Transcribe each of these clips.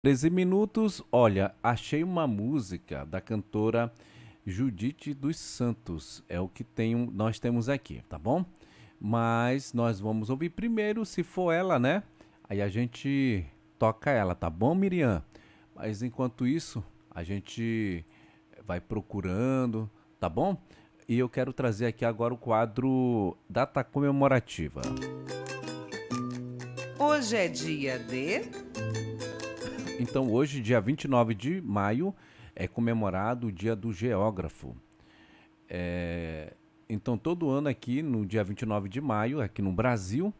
13 minutos. Olha, achei uma música da cantora Judite dos Santos. É o que nós temos aqui, tá bom? Mas nós vamos ouvir primeiro, se for ela, né? Aí a gente toca ela, tá bom, Miriam? Mas enquanto isso, a gente vai procurando, tá bom? E eu quero trazer aqui agora o quadro Data Comemorativa. Hoje é dia de. Então, hoje, dia 29 de maio, é comemorado o Dia do Geógrafo. Então, todo ano aqui, no dia 29 de maio, aqui no Brasil,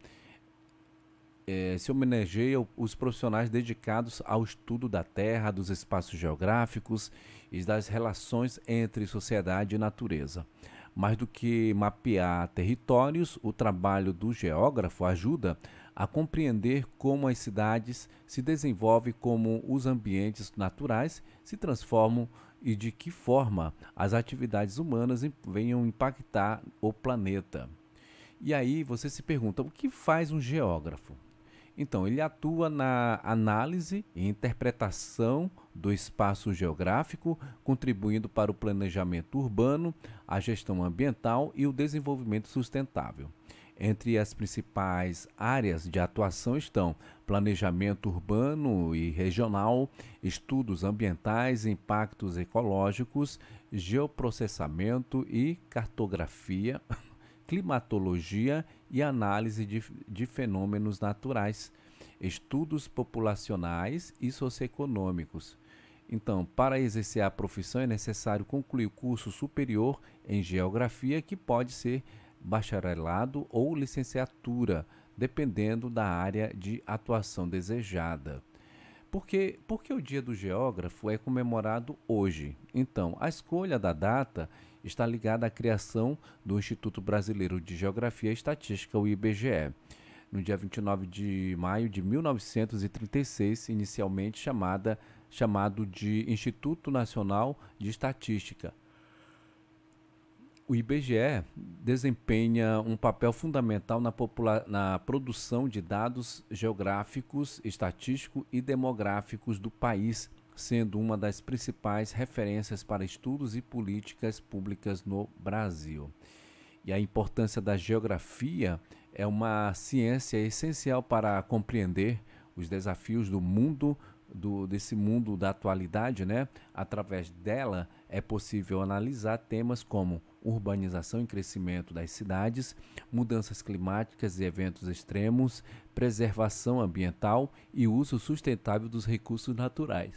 se homenageia os profissionais dedicados ao estudo da Terra, dos espaços geográficos e das relações entre sociedade e natureza. Mais do que mapear territórios, o trabalho do geógrafo ajuda a compreender como as cidades se desenvolvem, como os ambientes naturais se transformam e de que forma as atividades humanas venham impactar o planeta. E aí você se pergunta, o que faz um geógrafo? Então, ele atua na análise e interpretação do espaço geográfico, contribuindo para o planejamento urbano, a gestão ambiental e o desenvolvimento sustentável. Entre as principais áreas de atuação estão planejamento urbano e regional, estudos ambientais, impactos ecológicos, geoprocessamento e cartografia, climatologia e análise de fenômenos naturais, estudos populacionais e socioeconômicos. Então, para exercer a profissão é necessário concluir o curso superior em geografia, que pode ser bacharelado ou licenciatura, dependendo da área de atuação desejada. Porque o Dia do Geógrafo é comemorado hoje. Então, a escolha da data está ligada à criação do Instituto Brasileiro de Geografia e Estatística, o IBGE, no dia 29 de maio de 1936, inicialmente chamado de Instituto Nacional de Estatística. O IBGE desempenha um papel fundamental na produção de dados geográficos, estatísticos e demográficos do país, sendo uma das principais referências para estudos e políticas públicas no Brasil. E a importância da geografia é uma ciência essencial para compreender os desafios do mundo, desse mundo da atualidade, né? Através dela é possível analisar temas como urbanização e crescimento das cidades, mudanças climáticas e eventos extremos, preservação ambiental e uso sustentável dos recursos naturais.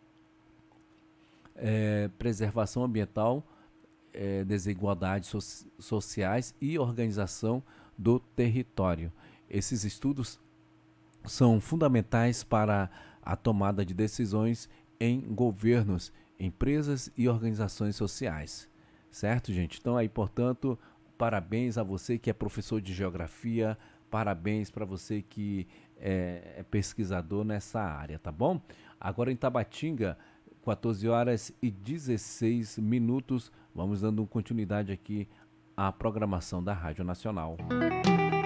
Preservação ambiental, desigualdades sociais e organização do território. Esses estudos são fundamentais para a tomada de decisões em governos, empresas e organizações sociais. Certo, gente? Então aí, portanto, parabéns a você que é professor de geografia, parabéns para você que é pesquisador nessa área, tá bom? Agora em Tabatinga, 14 horas e 16 minutos, vamos dando continuidade aqui à programação da Rádio Nacional.